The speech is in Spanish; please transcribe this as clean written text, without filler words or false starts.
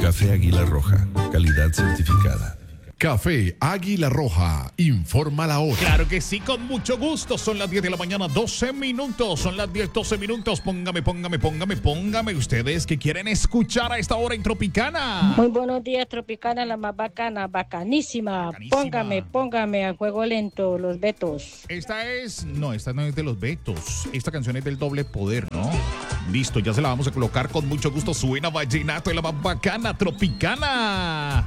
Café Águila Roja, calidad certificada. Café Águila Roja, informa la hora. Claro que sí, con mucho gusto. Son las 10 de la mañana, 12 minutos. Son las 10, 12 minutos. Póngame ustedes que quieren escuchar a esta hora en Tropicana. Muy buenos días, Tropicana, la más bacana, bacanísima. Póngame a juego lento, los Betos. Esta no es de los Betos. Esta canción es del Doble Poder, ¿no? Listo, ya se la vamos a colocar con mucho gusto. Suena vallenato de la más bacana, Tropicana.